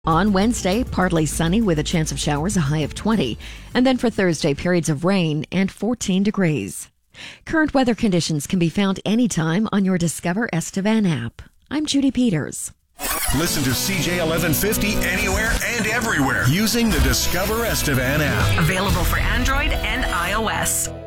On Wednesday, partly sunny with a chance of showers, a high of 20. And then for Thursday, periods of rain and 14 degrees. Current weather conditions can be found anytime on your Discover Estevan app. I'm Judy Peters. Listen to CJ 1150 anywhere and everywhere using the Discover Estevan app. Available for Android and iOS.